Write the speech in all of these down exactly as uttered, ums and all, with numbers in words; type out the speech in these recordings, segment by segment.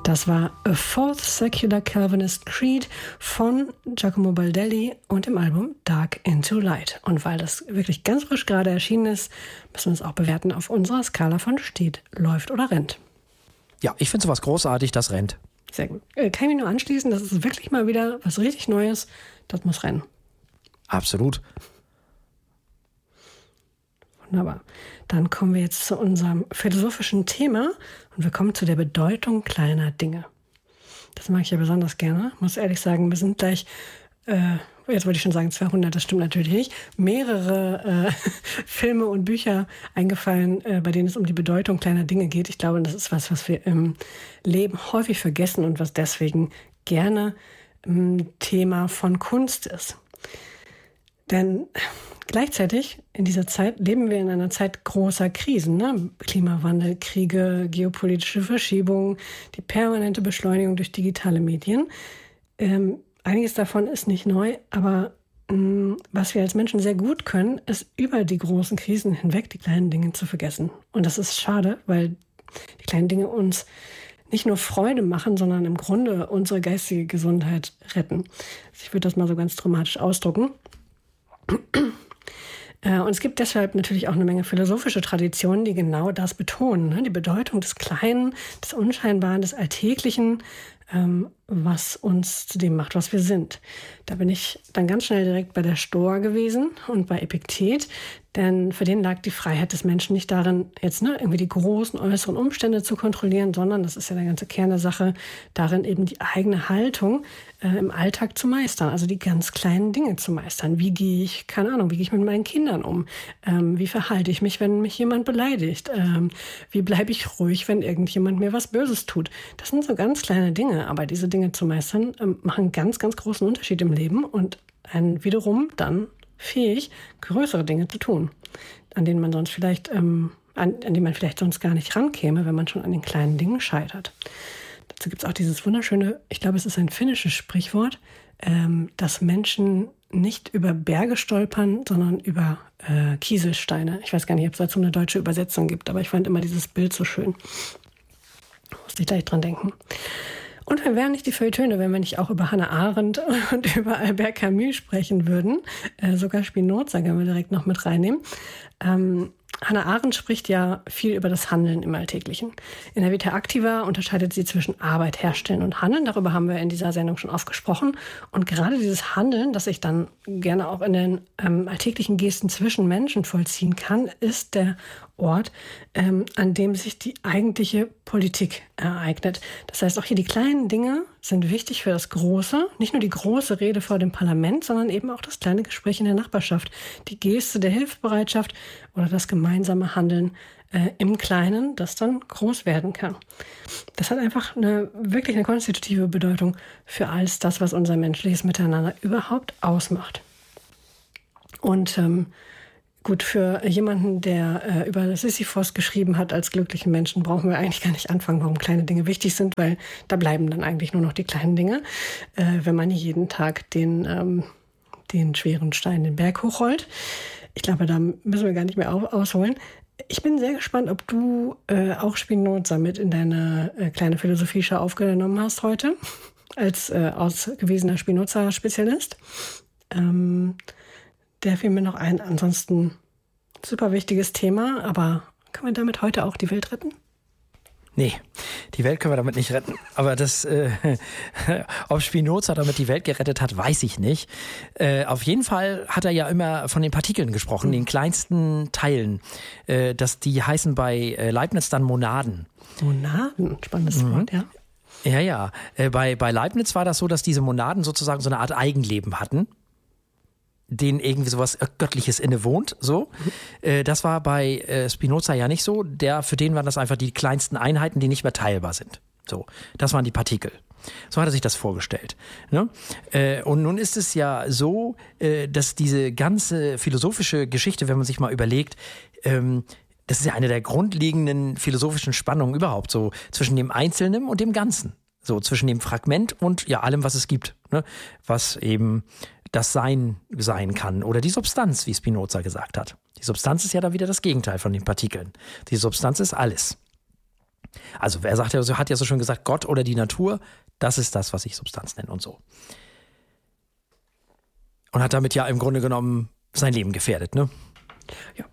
Das war A Fourth Secular Calvinist Creed von Giacomo Baldelli und dem Album Dark into Light. Und weil das wirklich ganz frisch gerade erschienen ist, müssen wir es auch bewerten auf unserer Skala von steht, läuft oder rennt. Ja, ich finde sowas großartig, das rennt. Sehr gut. Kann ich mich nur anschließen, das ist wirklich mal wieder was richtig Neues. Das muss rennen. Absolut. Wunderbar. Dann kommen wir jetzt zu unserem philosophischen Thema und wir kommen zu der Bedeutung kleiner Dinge. Das mag ich ja besonders gerne. Ich muss ehrlich sagen, wir sind gleich, äh, jetzt wollte ich schon sagen zweihundert, das stimmt natürlich nicht, mehrere äh, Filme und Bücher eingefallen, äh, bei denen es um die Bedeutung kleiner Dinge geht. Ich glaube, das ist was, was wir im Leben häufig vergessen und was deswegen gerne ein Thema von Kunst ist. Denn gleichzeitig in dieser Zeit leben wir in einer Zeit großer Krisen. Ne? Klimawandel, Kriege, geopolitische Verschiebungen, die permanente Beschleunigung durch digitale Medien. Ähm, einiges davon ist nicht neu, aber ähm, was wir als Menschen sehr gut können, ist über die großen Krisen hinweg die kleinen Dinge zu vergessen. Und das ist schade, weil die kleinen Dinge uns nicht nur Freude machen, sondern im Grunde unsere geistige Gesundheit retten. Ich würde das mal so ganz dramatisch ausdrücken. Und es gibt deshalb natürlich auch eine Menge philosophische Traditionen, die genau das betonen. Ne? Die Bedeutung des Kleinen, des Unscheinbaren, des Alltäglichen, ähm, was uns zu dem macht, was wir sind. Da bin ich dann ganz schnell direkt bei der Stoa gewesen und bei Epiktet, denn für den lag die Freiheit des Menschen nicht darin, jetzt ne, irgendwie die großen äußeren Umstände zu kontrollieren, sondern, das ist ja der ganze Kern der Sache, darin eben die eigene Haltung äh, im Alltag zu meistern, also die ganz kleinen Dinge zu meistern. Wie gehe ich, keine Ahnung, wie gehe ich mit meinen Kindern um? Ähm, wie verhalte ich mich, wenn mich jemand beleidigt? Ähm, wie bleibe ich ruhig, wenn irgendjemand mir was Böses tut? Das sind so ganz kleine Dinge, aber diese Dinge zu meistern, ähm, machen ganz, ganz großen Unterschied im Leben und einen wiederum dann fähig, größere Dinge zu tun, an denen man sonst vielleicht, ähm, an, an die man vielleicht sonst gar nicht rankäme, wenn man schon an den kleinen Dingen scheitert. Dazu gibt es auch dieses wunderschöne, ich glaube, es ist ein finnisches Sprichwort, ähm, dass Menschen nicht über Berge stolpern, sondern über äh, Kieselsteine. Ich weiß gar nicht, ob es dazu eine deutsche Übersetzung gibt, aber ich fand immer dieses Bild so schön. Musste ich gleich dran denken. Und wir wären nicht die Feuilletöne, wenn wir nicht auch über Hannah Arendt und über Albert Camus sprechen würden. Äh, sogar Spinoza können wir direkt noch mit reinnehmen. Ähm, Hannah Arendt spricht ja viel über das Handeln im Alltäglichen. In der Vita Activa unterscheidet sie zwischen Arbeit, Herstellen und Handeln. Darüber haben wir in dieser Sendung schon oft gesprochen. Und gerade dieses Handeln, das sich dann gerne auch in den ähm, alltäglichen Gesten zwischen Menschen vollziehen kann, ist der Ort, ähm, an dem sich die eigentliche Politik ereignet. Das heißt, auch hier die kleinen Dinge sind wichtig für das Große. Nicht nur die große Rede vor dem Parlament, sondern eben auch das kleine Gespräch in der Nachbarschaft. Die Geste der Hilfsbereitschaft oder das gemeinsame Handeln äh, im Kleinen, das dann groß werden kann. Das hat einfach eine wirklich eine konstitutive Bedeutung für alles das, was unser menschliches Miteinander überhaupt ausmacht. Und ähm, Gut, für jemanden, der äh, über Sisyphos geschrieben hat als glücklichen Menschen, brauchen wir eigentlich gar nicht anfangen, warum kleine Dinge wichtig sind, weil da bleiben dann eigentlich nur noch die kleinen Dinge, äh, wenn man jeden Tag den, ähm, den schweren Stein den Berg hochrollt. Ich glaube, da müssen wir gar nicht mehr auf, ausholen. Ich bin sehr gespannt, ob du äh, auch Spinoza mit in deine äh, kleine Philosophie-Show aufgenommen hast heute, als äh, ausgewiesener Spinoza-Spezialist. Ähm, Der fiel mir noch ein. Ansonsten super wichtiges Thema, aber können wir damit heute auch die Welt retten? Nee, die Welt können wir damit nicht retten. Aber das, äh, ob Spinoza damit die Welt gerettet hat, weiß ich nicht. Äh, auf jeden Fall hat er ja immer von den Partikeln gesprochen, mhm. den kleinsten Teilen. Äh, das, die heißen bei äh, Leibniz dann Monaden. Monaden, spannendes mhm. Wort, ja. Ja, ja. Äh, bei, bei Leibniz war das so, dass diese Monaden sozusagen so eine Art Eigenleben hatten, denen irgendwie sowas Göttliches innewohnt, so. Mhm. Das war bei Spinoza ja nicht so. Der, für den waren das einfach die kleinsten Einheiten, die nicht mehr teilbar sind. So. Das waren die Partikel. So hat er sich das vorgestellt. Ne? Und nun ist es ja so, dass diese ganze philosophische Geschichte, wenn man sich mal überlegt, das ist ja eine der grundlegenden philosophischen Spannungen überhaupt, so zwischen dem Einzelnen und dem Ganzen. So zwischen dem Fragment und ja allem, was es gibt. Ne? Was eben das Sein sein kann oder die Substanz, wie Spinoza gesagt hat. Die Substanz ist ja dann wieder das Gegenteil von den Partikeln. Die Substanz ist alles. Also er sagt ja, hat ja so schön gesagt, Gott oder die Natur, das ist das, was ich Substanz nenne und so. Und hat damit ja im Grunde genommen sein Leben gefährdet, ne? Ja.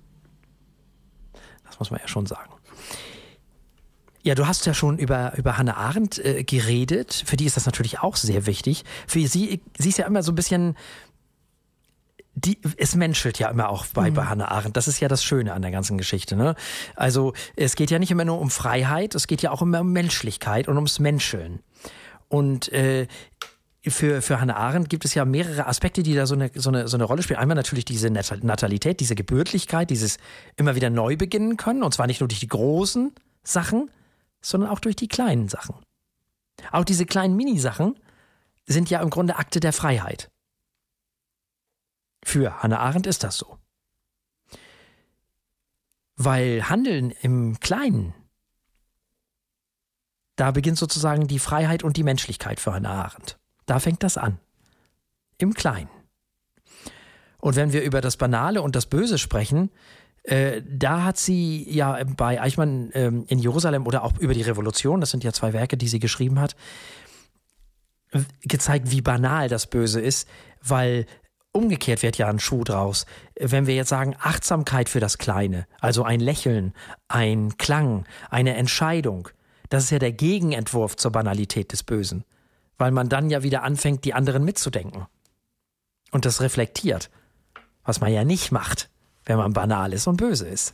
Das muss man ja schon sagen. Ja, du hast ja schon über, über Hannah Arendt äh, geredet. Für die ist das natürlich auch sehr wichtig. Für sie, sie ist ja immer so ein bisschen, die, es menschelt ja immer auch bei, mhm. bei Hannah Arendt. Das ist ja das Schöne an der ganzen Geschichte. Ne? Also es geht ja nicht immer nur um Freiheit, es geht ja auch immer um Menschlichkeit und ums Menscheln. Und äh, Für, für Hannah Arendt gibt es ja mehrere Aspekte, die da so eine, so, eine, so eine Rolle spielen. Einmal natürlich diese Natalität, diese Gebürtlichkeit, dieses immer wieder neu beginnen können. Und zwar nicht nur durch die großen Sachen, sondern auch durch die kleinen Sachen. Auch diese kleinen Minisachen sind ja im Grunde Akte der Freiheit. Für Hannah Arendt ist das so. Weil Handeln im Kleinen, da beginnt sozusagen die Freiheit und die Menschlichkeit für Hannah Arendt. Da fängt das an. Im Kleinen. Und wenn wir über das Banale und das Böse sprechen, äh, da hat sie ja bei Eichmann ähm, in Jerusalem oder auch über die Revolution, das sind ja zwei Werke, die sie geschrieben hat, gezeigt, wie banal das Böse ist, weil umgekehrt wird ja ein Schuh draus. Wenn wir jetzt sagen, Achtsamkeit für das Kleine, also ein Lächeln, ein Klang, eine Entscheidung, das ist ja der Gegenentwurf zur Banalität des Bösen. Weil man dann ja wieder anfängt, die anderen mitzudenken. Und das reflektiert, was man ja nicht macht, wenn man banal ist und böse ist.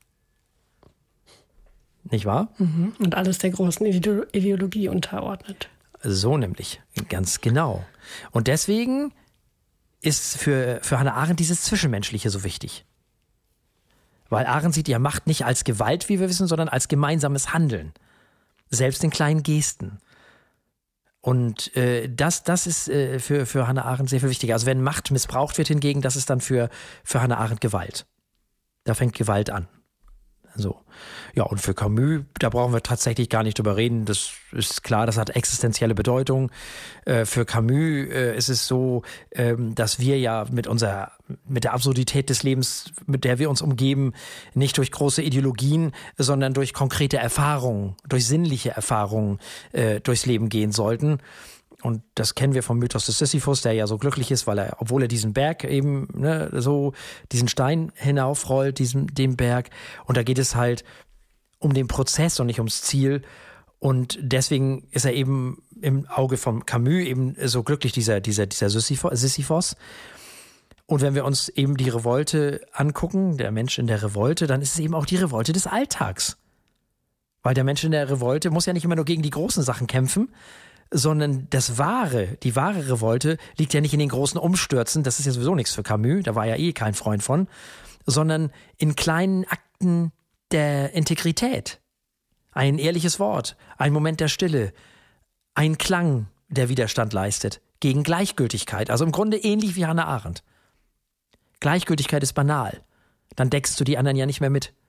Nicht wahr? Mhm. Und alles der großen Ideologie unterordnet. So nämlich, ganz genau. Und deswegen ist für, für Hannah Arendt dieses Zwischenmenschliche so wichtig. Weil Arendt sieht ja Macht nicht als Gewalt, wie wir wissen, sondern als gemeinsames Handeln. Selbst in kleinen Gesten. Und äh, das, das ist äh, für, für Hannah Arendt sehr viel wichtiger. Also wenn Macht missbraucht wird hingegen, das ist dann für, für Hannah Arendt Gewalt. Da fängt Gewalt an. So. Ja, und für Camus, da brauchen wir tatsächlich gar nicht drüber reden. Das ist klar, das hat existenzielle Bedeutung. Äh, für Camus äh, ist es so, ähm, dass wir ja mit unserer, mit der Absurdität des Lebens, mit der wir uns umgeben, nicht durch große Ideologien, sondern durch konkrete Erfahrungen, durch sinnliche Erfahrungen äh, durchs Leben gehen sollten. Und das kennen wir vom Mythos des Sisyphus, der ja so glücklich ist, weil er, obwohl er diesen Berg eben, ne, so diesen Stein hinaufrollt, diesen, den Berg. Und da geht es halt um den Prozess und nicht ums Ziel. Und deswegen ist er eben im Auge von Camus eben so glücklich, dieser, dieser, dieser Sisyphos. Und wenn wir uns eben die Revolte angucken, der Mensch in der Revolte, dann ist es eben auch die Revolte des Alltags. Weil der Mensch in der Revolte muss ja nicht immer nur gegen die großen Sachen kämpfen, sondern das wahre, die wahre Revolte liegt ja nicht in den großen Umstürzen, das ist ja sowieso nichts für Camus, da war ja eh kein Freund von, sondern in kleinen Akten der Integrität. Ein ehrliches Wort, ein Moment der Stille, ein Klang, der Widerstand leistet, gegen Gleichgültigkeit, also im Grunde ähnlich wie Hannah Arendt. Gleichgültigkeit ist banal, dann deckst du die anderen ja nicht mehr mit.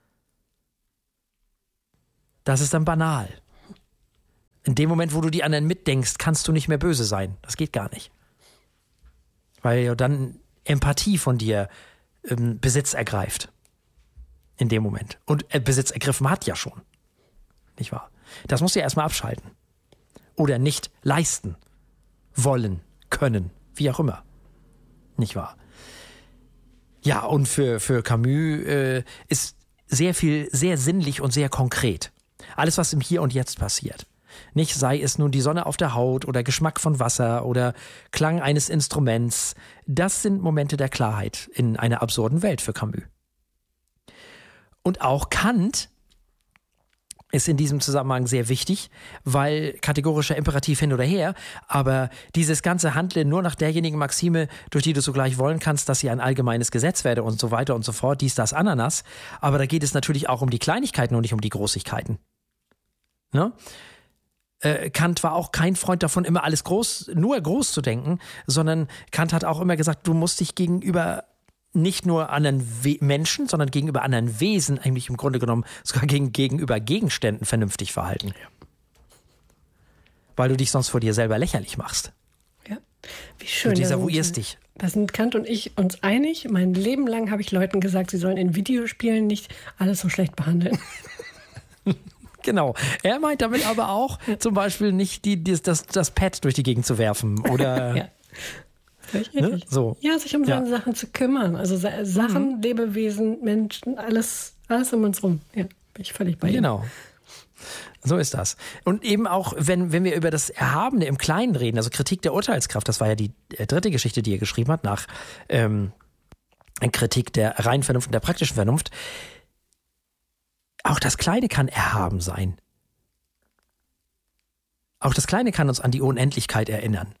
Das ist dann banal. In dem Moment, wo du die anderen mitdenkst, kannst du nicht mehr böse sein. Das geht gar nicht. Weil ja dann Empathie von dir ähm, Besitz ergreift. In dem Moment. Und äh, Besitz ergriffen hat ja schon. Nicht wahr? Das musst du ja erstmal abschalten. Oder nicht leisten. Wollen, können, wie auch immer. Nicht wahr? Ja, und für, für Camus äh, ist sehr viel, sehr sinnlich und sehr konkret. Alles, was im Hier und Jetzt passiert. Nicht sei es nun die Sonne auf der Haut oder Geschmack von Wasser oder Klang eines Instruments. Das sind Momente der Klarheit in einer absurden Welt für Camus. Und auch Kant ist in diesem Zusammenhang sehr wichtig, weil kategorischer Imperativ hin oder her, aber dieses ganze Handeln nur nach derjenigen Maxime, durch die du sogleich wollen kannst, dass sie ein allgemeines Gesetz werde und so weiter und so fort, dies, das, Ananas. Aber da geht es natürlich auch um die Kleinigkeiten und nicht um die Großigkeiten. Ne? Kant war auch kein Freund davon, immer alles groß, nur groß zu denken, sondern Kant hat auch immer gesagt, du musst dich gegenüber nicht nur anderen We- Menschen, sondern gegenüber anderen Wesen, eigentlich im Grunde genommen sogar gegen, gegenüber Gegenständen vernünftig verhalten. Ja. Weil du dich sonst vor dir selber lächerlich machst. Ja, wie schön. Du desavouierst dich. Da sind Kant und ich uns einig. Mein Leben lang habe ich Leuten gesagt, sie sollen in Videospielen nicht alles so schlecht behandeln. Genau. Er meint damit aber auch zum Beispiel nicht die, die, das, das Pad durch die Gegend zu werfen oder ja. ne? so. Ja, sich um seine ja. Sachen zu kümmern. Also Sachen, mhm. Lebewesen, Menschen, alles, alles um uns rum. Ja, bin ich völlig bei Ihnen. Genau. So ist das. Und eben auch, wenn, wenn wir über das Erhabene im Kleinen reden, also Kritik der Urteilskraft, das war ja die dritte Geschichte, die er geschrieben hat, nach ähm, Kritik der reinen Vernunft und der praktischen Vernunft. Auch das Kleine kann erhaben sein. Auch das Kleine kann uns an die Unendlichkeit erinnern.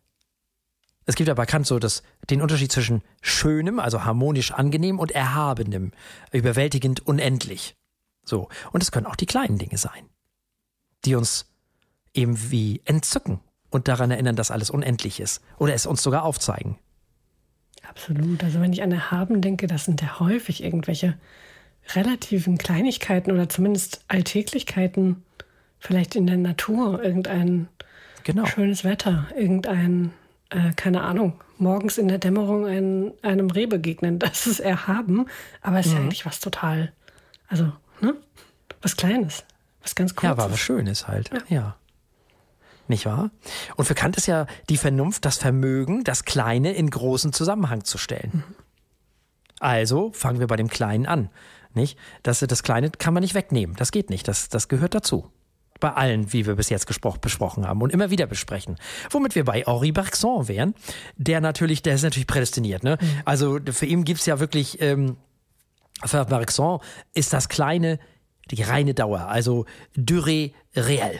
Es gibt ja bei Kant so das, den Unterschied zwischen Schönem, also harmonisch angenehm, und Erhabenem, überwältigend unendlich. So. Und es können auch die kleinen Dinge sein, die uns eben wie entzücken und daran erinnern, dass alles unendlich ist. Oder es uns sogar aufzeigen. Absolut. Also wenn ich an Erhaben denke, das sind ja häufig irgendwelche relativen Kleinigkeiten oder zumindest Alltäglichkeiten, vielleicht in der Natur, irgendein genau. schönes Wetter, irgendein, äh, keine Ahnung, morgens in der Dämmerung ein, einem Reh begegnen. Das ist Erhaben, aber es ist mhm. ja eigentlich was total, also, ne? Was Kleines, was ganz Kurzes. Ja, aber was Schönes halt, ja. ja. Nicht wahr? Und für Kant ist ja die Vernunft das Vermögen, das Kleine in großen Zusammenhang zu stellen. Mhm. Also fangen wir bei dem Kleinen an. Nicht? Das, das Kleine kann man nicht wegnehmen. Das geht nicht. Das, das gehört dazu. Bei allen, wie wir bis jetzt gespro- besprochen haben und immer wieder besprechen. Womit wir bei Henri Bergson wären, der natürlich, der ist natürlich prädestiniert. Ne? Mhm. Also für ihn gibt es ja wirklich, ähm, für Bergson ist das Kleine die reine Dauer, also Durée réelle.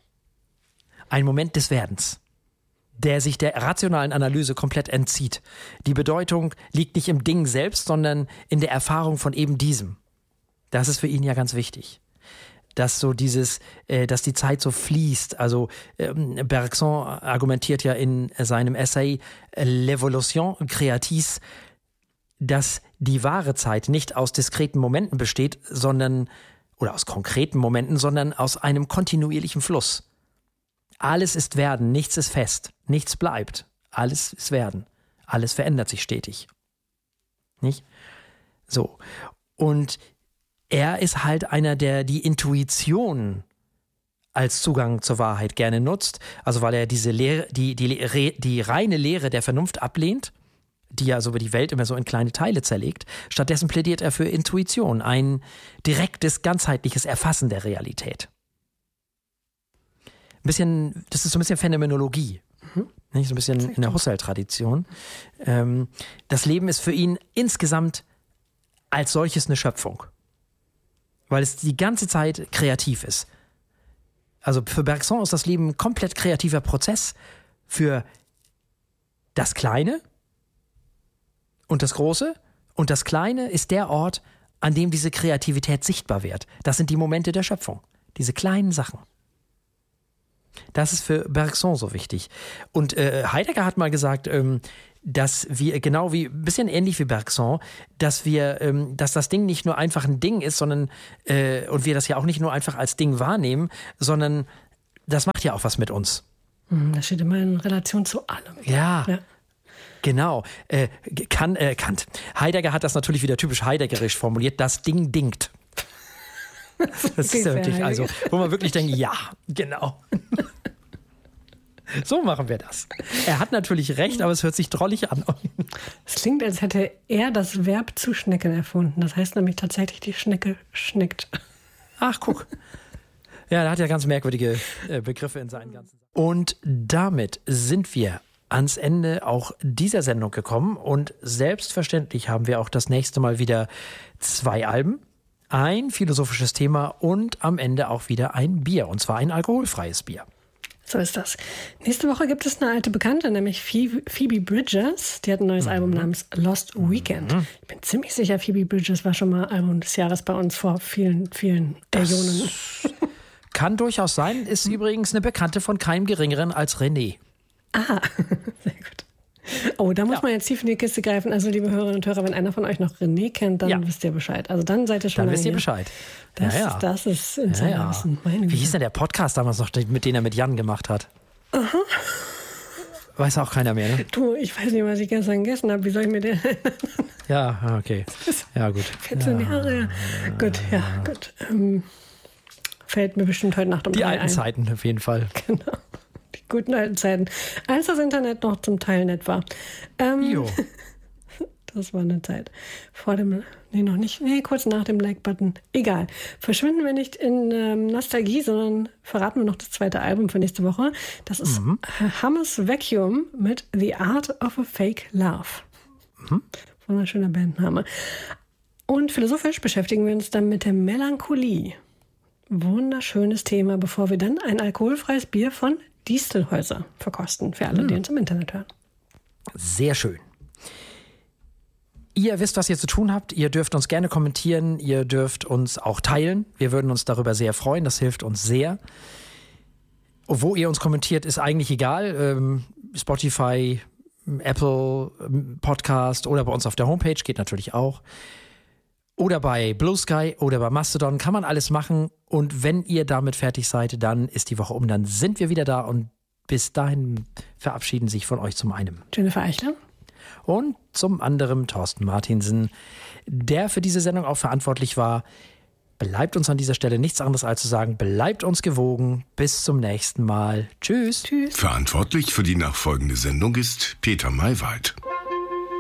Ein Moment des Werdens, der sich der rationalen Analyse komplett entzieht. Die Bedeutung liegt nicht im Ding selbst, sondern in der Erfahrung von eben diesem. Das ist für ihn ja ganz wichtig. Dass so dieses, äh, dass die Zeit so fließt. Also ähm, Bergson argumentiert ja in seinem Essay L'Evolution Créatrice, dass die wahre Zeit nicht aus diskreten Momenten besteht, sondern, oder aus konkreten Momenten, sondern aus einem kontinuierlichen Fluss. Alles ist Werden, nichts ist fest, nichts bleibt. Alles ist Werden, alles verändert sich stetig. Nicht? So. Und er ist halt einer, der die Intuition als Zugang zur Wahrheit gerne nutzt. Also weil er diese Lehre, die, die, die reine Lehre der Vernunft ablehnt, die ja so über die Welt immer so in kleine Teile zerlegt. Stattdessen plädiert er für Intuition, ein direktes, ganzheitliches Erfassen der Realität. Ein bisschen, das ist so ein bisschen Phänomenologie. Mhm. Nicht? So ein bisschen in der Husserl-Tradition. Ähm, das Leben ist für ihn insgesamt als solches eine Schöpfung. Weil es die ganze Zeit kreativ ist. Also für Bergson ist das Leben ein komplett kreativer Prozess für das Kleine und das Große. Und das Kleine ist der Ort, an dem diese Kreativität sichtbar wird. Das sind die Momente der Schöpfung. Diese kleinen Sachen. Das ist für Bergson so wichtig. Und äh, Heidegger hat mal gesagt, ähm, dass wir, genau wie, ein bisschen ähnlich wie Bergson, dass wir, ähm, dass das Ding nicht nur einfach ein Ding ist, sondern, äh, und wir das ja auch nicht nur einfach als Ding wahrnehmen, sondern das macht ja auch was mit uns. Das steht immer in Relation zu allem. Ja. ja. Genau. Äh, kann, äh, Kant. Heidegger hat das natürlich wieder typisch heideggerisch formuliert. Das Ding dingt. Das ist ja wirklich, also, wo man wirklich denkt, ja, genau. So machen wir das. Er hat natürlich recht, aber es hört sich drollig an. Es klingt, als hätte er das Verb zu schnecken erfunden. Das heißt nämlich tatsächlich, die Schnecke schneckt. Ach, guck. Ja, er hat ja ganz merkwürdige äh, Begriffe in seinen ganzen Sachen. Und damit sind wir ans Ende auch dieser Sendung gekommen. Und selbstverständlich haben wir auch das nächste Mal wieder zwei Alben, ein philosophisches Thema und am Ende auch wieder ein Bier. Und zwar ein alkoholfreies Bier. So ist das. Nächste Woche gibt es eine alte Bekannte, nämlich Phoebe Bridgers. Die hat ein neues mhm. Album namens Lost Weekend. Mhm. Ich bin ziemlich sicher, Phoebe Bridgers war schon mal Album des Jahres bei uns vor vielen, vielen Millionen. Kann durchaus sein. Ist übrigens eine Bekannte von keinem Geringeren als René. Ah, sehr gut. Oh, da muss ja. man jetzt tief in die Kiste greifen. Also, liebe Hörerinnen und Hörer, wenn einer von euch noch René kennt, dann ja. wisst ihr Bescheid. Also, dann seid ihr schon Dann mal wisst ihr hier. Bescheid. Das, ja, ja. das ist Insiderwissen. Ja, ja. Wie hieß denn der Podcast damals noch, mit dem er mit Jan gemacht hat? Aha. Weiß auch keiner mehr, ne? Du, ich weiß nicht, was ich gestern gegessen habe. Wie soll ich mir den... Ja, okay. Ja, gut. vierzehn ja. Jahre. Ja. Gut, ja, gut. Ähm, fällt mir bestimmt heute Nacht um Die drei alten ein. Zeiten auf jeden Fall. Genau. Die guten alten Zeiten. Als das Internet noch zum Teil nett war. Ähm, Jo. Das war eine Zeit vor dem, nee, noch nicht, nee, kurz nach dem Like-Button. Egal. Verschwinden wir nicht in ähm, Nostalgie, sondern verraten wir noch das zweite Album für nächste Woche. Das ist mhm. Hummus Vacuum mit The Art of a Fake Love. Mhm. Wunderschöner Bandname. Und philosophisch beschäftigen wir uns dann mit der Melancholie. Wunderschönes Thema, bevor wir dann ein alkoholfreies Bier von Distelhäuser verkosten, für alle, mhm. die uns im Internet hören. Sehr schön. Ihr wisst, was ihr zu tun habt. Ihr dürft uns gerne kommentieren. Ihr dürft uns auch teilen. Wir würden uns darüber sehr freuen. Das hilft uns sehr. Wo ihr uns kommentiert, ist eigentlich egal. Ähm, Spotify, Apple Podcast oder bei uns auf der Homepage geht natürlich auch. Oder bei Blue Sky oder bei Mastodon kann man alles machen. Und wenn ihr damit fertig seid, dann ist die Woche um. Dann sind wir wieder da. Und bis dahin verabschieden sich von euch zum einen Jennifer Eichler. Und zum anderen Thorsten Martinsen, der für diese Sendung auch verantwortlich war. Bleibt uns an dieser Stelle nichts anderes als zu sagen, bleibt uns gewogen. Bis zum nächsten Mal. Tschüss. Tschüss. Verantwortlich für die nachfolgende Sendung ist Peter Maywald.